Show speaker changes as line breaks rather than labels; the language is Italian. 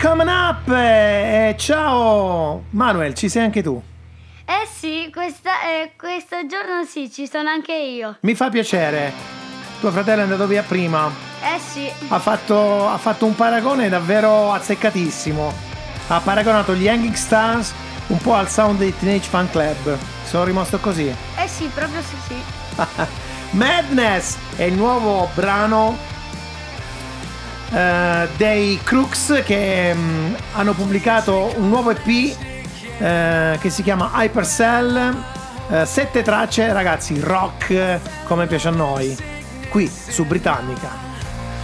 coming up! Ciao Manuel, ci sei anche tu?
Sì, questo giorno sì, ci sono anche io.
Mi fa piacere. Tuo fratello è andato via prima.
Sì.
Ha fatto un paragone davvero azzeccatissimo. Ha paragonato gli Hanging Stars un po' al sound dei Teenage Fan Club. Sono rimasto così.
Sì, proprio sì.
Madness è il nuovo brano dei Crooks che hanno pubblicato un nuovo EP che si chiama Hypercell. 7 tracce, ragazzi, rock come piace a noi, qui su Britannica.